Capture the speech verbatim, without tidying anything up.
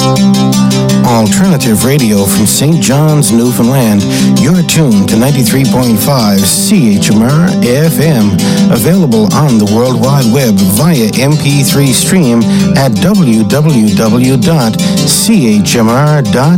Alternative radio from Saint John's, Newfoundland. You're tuned to ninety-three point five C H M R F M. Available on the World Wide Web via M P three stream at w w w dot c h m r dot